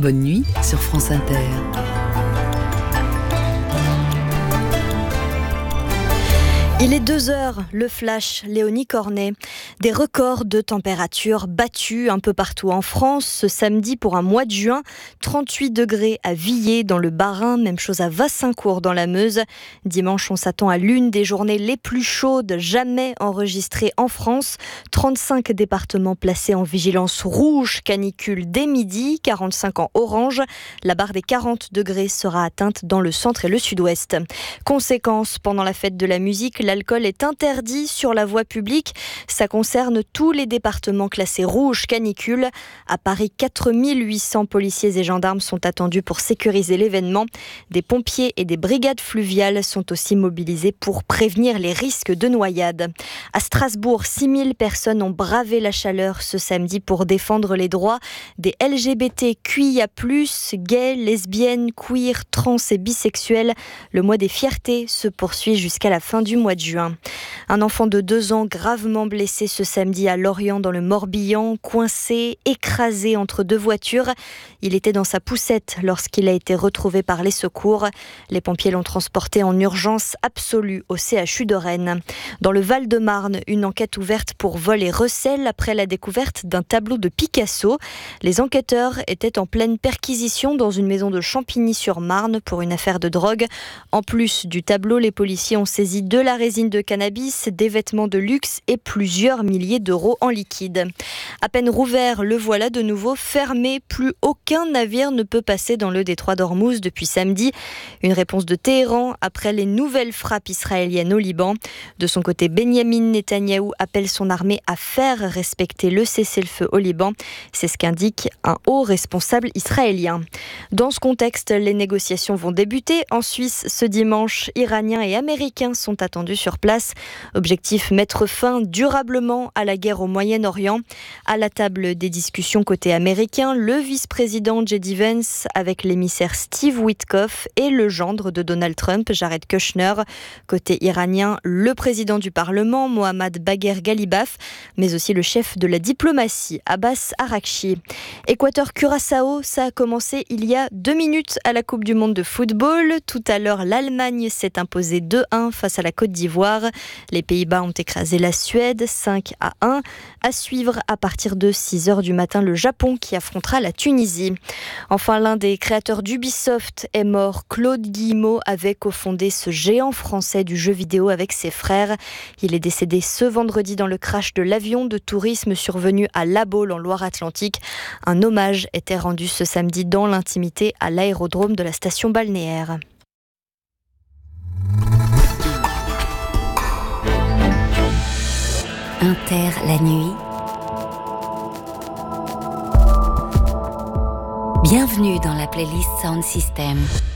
Bonne nuit sur France Inter. Il est 2h, le flash, Léonie Cornet. Des records de température battus un peu partout en France ce samedi pour un mois de juin. 38 degrés à Villers dans le Bas-Rhin, même chose à Wassincourt dans la Meuse. Dimanche, on s'attend à l'une des journées les plus chaudes jamais enregistrées en France. 35 départements placés en vigilance rouge, canicule dès midi, 45 en orange. La barre des 40 degrés sera atteinte dans le centre et le sud-ouest. Conséquence, pendant la fête de la musique, l'alcool est interdit sur la voie publique. Ça concerne tous les départements classés rouge canicule. À Paris, 4800 policiers et gendarmes sont attendus pour sécuriser l'événement. Des pompiers et des brigades fluviales sont aussi mobilisés pour prévenir les risques de noyade. À Strasbourg, 6000 personnes ont bravé la chaleur ce samedi pour défendre les droits des LGBTQIA+, gays, lesbiennes, queer, trans et bisexuels. Le mois des fiertés se poursuit jusqu'à la fin du mois de juin. Un enfant de 2 ans gravement blessé ce samedi à Lorient dans le Morbihan, coincé, écrasé entre 2 voitures. Il était dans sa poussette lorsqu'il a été retrouvé par les secours. Les pompiers l'ont transporté en urgence absolue au CHU de Rennes. Dans le Val-de-Marne, une enquête ouverte pour vol et recel après la découverte d'un tableau de Picasso. Les enquêteurs étaient en pleine perquisition dans une maison de Champigny-sur-Marne pour une affaire de drogue. En plus du tableau, les policiers ont saisi de la résine de cannabis, des vêtements de luxe et plusieurs milliers d'euros en liquide. À peine rouvert, le voilà de nouveau fermé. Plus aucun navire ne peut passer dans le détroit d'Ormuz depuis samedi. Une réponse de Téhéran après les nouvelles frappes israéliennes au Liban. De son côté, Benyamin Netanyahou appelle son armée à faire respecter le cessez-le-feu au Liban. C'est ce qu'indique un haut responsable israélien. Dans ce contexte, les négociations vont débuter. En Suisse, ce dimanche, Iraniens et Américains sont attendus sur place. Objectif, mettre fin durablement à la guerre au Moyen-Orient. À la table des discussions côté américain, le vice-président J.D. Vance avec l'émissaire Steve Witkoff et le gendre de Donald Trump, Jared Kushner. Côté iranien, le président du Parlement, Mohammad Bagher Ghalibaf, mais aussi le chef de la diplomatie, Abbas Araghchi. Équateur-Curaçao, ça a commencé il y a 2 minutes à la Coupe du Monde de football. Tout à l'heure, l'Allemagne s'est imposée 2-1 face à la Côte d'Ivoire. Les Pays-Bas ont écrasé la Suède 5-1. À suivre à partir de 6h du matin, le Japon qui affrontera la Tunisie. Enfin, l'un des créateurs d'Ubisoft est mort. Claude Guillemot avait cofondé ce géant français du jeu vidéo avec ses frères. Il est décédé ce vendredi dans le crash de l'avion de tourisme survenu à La Baule en Loire-Atlantique. Un hommage était rendu ce samedi dans l'intimité à l'aérodrome de la station balnéaire. Inter la nuit. Bienvenue dans la playlist Sound System.